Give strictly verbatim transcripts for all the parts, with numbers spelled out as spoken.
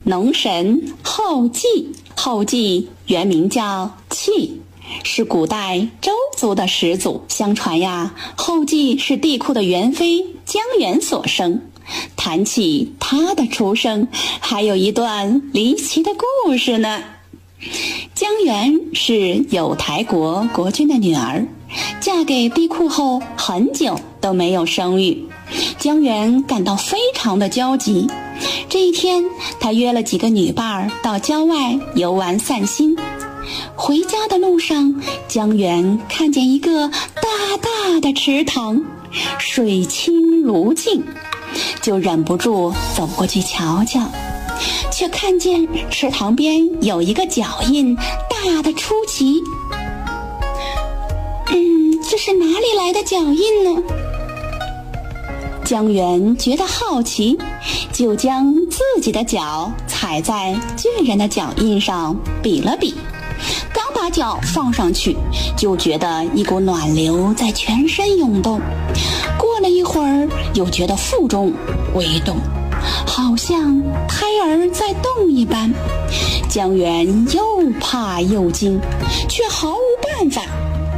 农神后稷。后稷原名叫契，是古代周族的始祖。相传呀，后稷是帝喾的元妃姜原所生。谈起她的出生，还有一段离奇的故事呢。姜原是有台国国君的女儿，嫁给帝喾后很久都没有生育。姜原感到非常的焦急。这一天，他约了几个女伴到郊外游玩散心。回家的路上，姜原看见一个大大的池塘，水清如镜，就忍不住走过去瞧瞧，却看见池塘边有一个脚印，大的出奇。嗯，这是哪里来的脚印呢？姜原觉得好奇，就将自己的脚踩在巨人的脚印上比了比。刚把脚放上去，就觉得一股暖流在全身涌动。过了一会儿，又觉得腹中微动，好像胎儿在动一般。姜原又怕又惊，却毫无办法。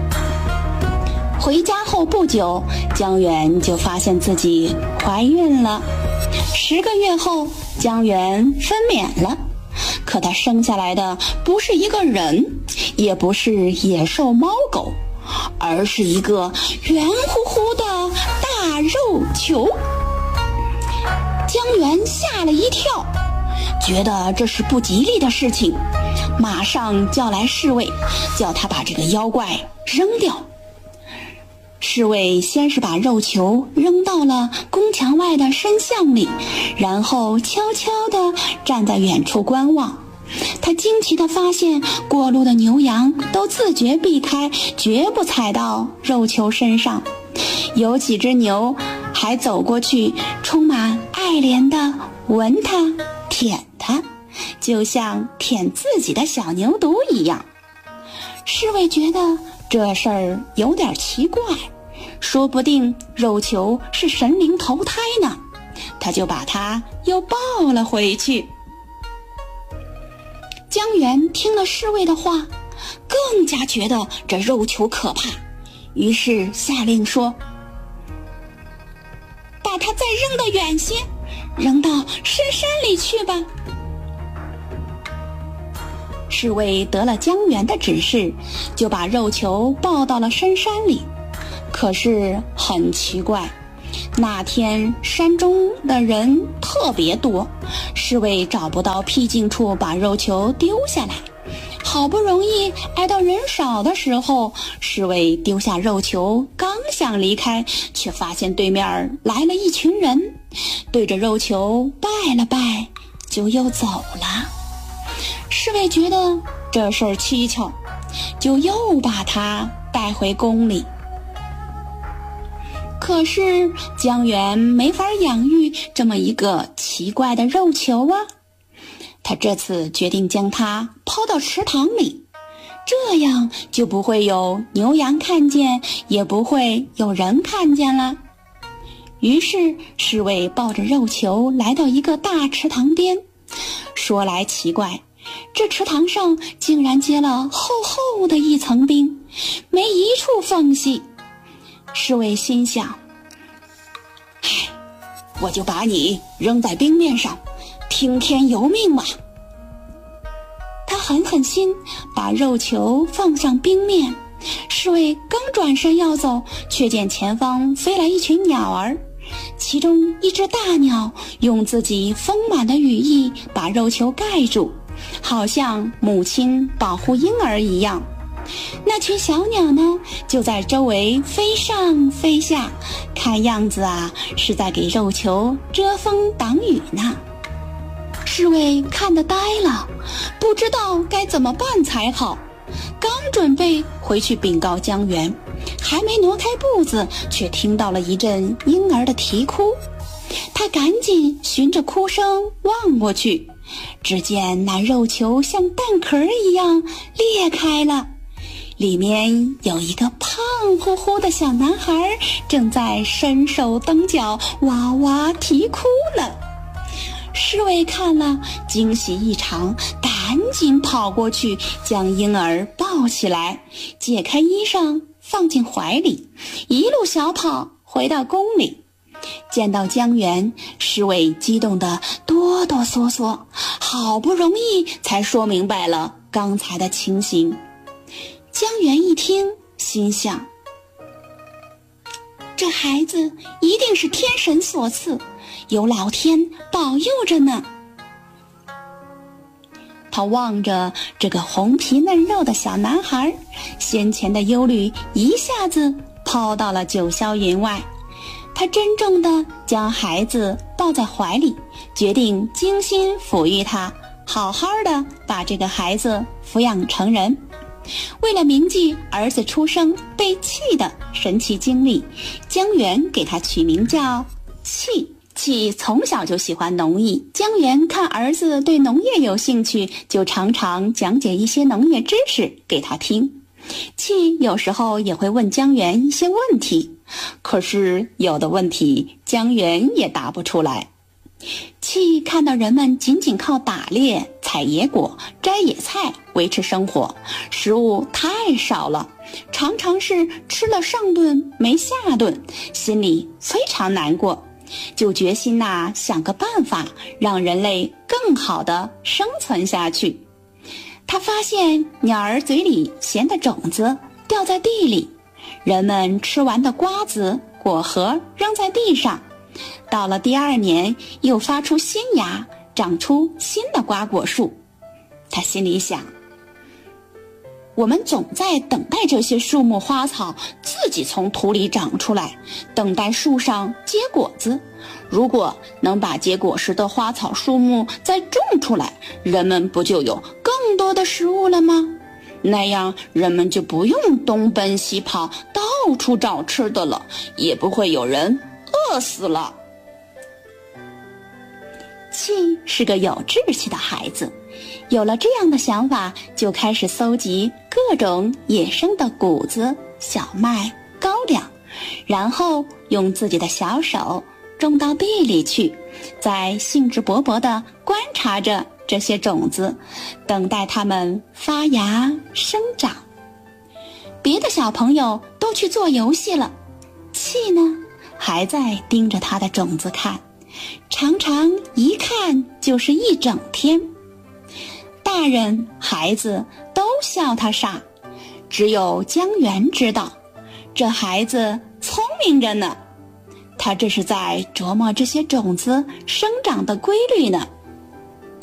回家后不久，姜原就发现自己怀孕了。十个月后，姜原分娩了。可他生下来的不是一个人，也不是野兽猫狗，而是一个圆乎乎的大肉球。姜原吓了一跳，觉得这是不吉利的事情，马上叫来侍卫，叫他把这个妖怪扔掉。侍卫先是把肉球扔到了宫墙外的深巷里，然后悄悄地站在远处观望。他惊奇地发现，过路的牛羊都自觉避开，绝不踩到肉球身上。有几只牛还走过去，充满爱怜地闻它、舔它，就像舔自己的小牛犊一样。侍卫觉得这事儿有点奇怪，说不定肉球是神灵投胎呢，他就把它又抱了回去。姜原听了侍卫的话，更加觉得这肉球可怕，于是下令说：把它再扔得远些，扔到深山里去吧。侍卫得了姜原的指示，就把肉球抱到了深山里。可是很奇怪，那天山中的人特别多，侍卫找不到僻静处把肉球丢下来。好不容易挨到人少的时候，侍卫丢下肉球，刚想离开，却发现对面来了一群人，对着肉球拜了拜，就又走了。侍卫觉得这事儿蹊跷，就又把他带回宫里。可是姜原没法养育这么一个奇怪的肉球啊，他这次决定将它抛到池塘里，这样就不会有牛羊看见，也不会有人看见了。于是侍卫抱着肉球来到一个大池塘边，说来奇怪，这池塘上竟然结了厚厚的一层冰，没一处缝隙。侍卫心想，唉，我就把你扔在冰面上，听天由命吧。他狠狠心把肉球放上冰面，侍卫刚转身要走，却见前方飞来一群鸟儿，其中一只大鸟用自己丰满的羽翼把肉球盖住，好像母亲保护婴儿一样。那群小鸟呢，就在周围飞上飞下，看样子啊，是在给肉球遮风挡雨呢。侍卫看得呆了，不知道该怎么办才好。刚准备回去禀告姜原，还没挪开步子，却听到了一阵婴儿的啼哭。他赶紧循着哭声望过去，只见那肉球像蛋壳一样裂开了，里面有一个胖乎乎的小男孩，正在伸手蹬脚哇哇啼哭了。 侍卫看了，惊喜异常，赶紧跑过去将婴儿抱起来，解开衣裳放进怀里，一路小跑回到宫里。见到江源，侍卫激动得哆哆嗦嗦，好不容易才说明白了刚才的情形。江源一听，心想，这孩子一定是天神所赐，有老天保佑着呢。他望着这个红皮嫩肉的小男孩，先前的忧虑一下子抛到了九霄云外。他郑重地将孩子抱在怀里，决定精心抚育他，好好的把这个孩子抚养成人。为了铭记儿子出生被弃的神奇经历，江源给他取名叫弃。弃从小就喜欢农艺，江源看儿子对农业有兴趣，就常常讲解一些农业知识给他听。弃有时候也会问江源一些问题，可是有的问题江源也答不出来。弃看到人们仅仅靠打猎、采野果、摘野菜维持生活，食物太少了，常常是吃了上顿没下顿，心里非常难过，就决心呐、啊、想个办法让人类更好地生存下去。他发现鸟儿嘴里衔的种子掉在地里，人们吃完的瓜子、果核扔在地上，到了第二年又发出新芽，长出新的瓜果树。他心里想，我们总在等待这些树木花草自己从土里长出来，等待树上结果子。如果能把结果实的花草树木再种出来，人们不就有更多的食物了吗？那样人们就不用东奔西跑，到处找吃的了，也不会有人饿死了。弃是个有志气的孩子，有了这样的想法，就开始搜集各种野生的谷子、小麦、高粱，然后用自己的小手种到地里去，再兴致勃勃地观察着这些种子，等待它们发芽生长。别的小朋友都去做游戏了，弃呢还在盯着它的种子看，常常一看就是一整天。大人孩子都笑他傻，只有江源知道，这孩子聪明着呢，他这是在琢磨这些种子生长的规律呢。